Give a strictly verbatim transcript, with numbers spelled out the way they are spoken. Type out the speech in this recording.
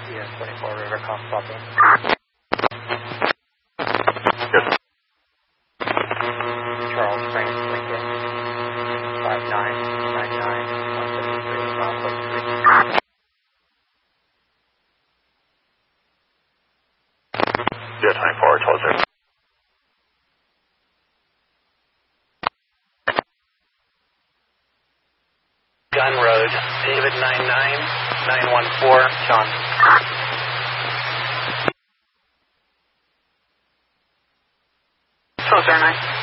Yes, twenty-four River Comp Papa. Yes. Charles Frank Lincoln, five nine nine nine one seven three, mile point three. Yeah, twenty-four, twelve zero. Gun Road, David nine nine nine one four, Sean. twelve zero nine.